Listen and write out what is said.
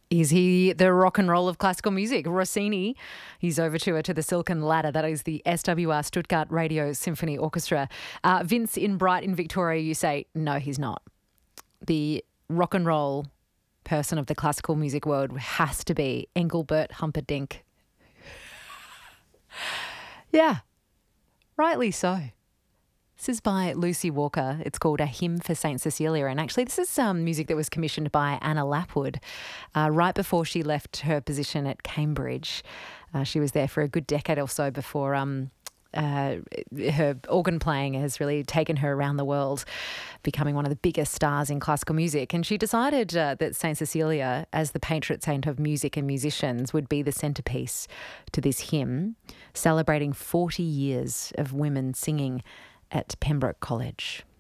Is he the rock and roll of classical music? Rossini, his overture to the Silken Ladder, that is the SWR Stuttgart Radio Symphony Orchestra. Vince in Brighton, Victoria, you say, no, he's not. The rock and roll person of the classical music world has to be Engelbert Humperdinck. Yeah, rightly so. This is by Lucy Walker. It's called A Hymn for St. Cecilia. And actually, this is music that was commissioned by Anna Lapwood right before she left her position at Cambridge. She was there for a good decade or so before her organ playing has really taken her around the world, becoming one of the biggest stars in classical music. And she decided that St. Cecilia, as the patron saint of music and musicians, would be the centrepiece to this hymn, celebrating 40 years of women singing at Pembroke College.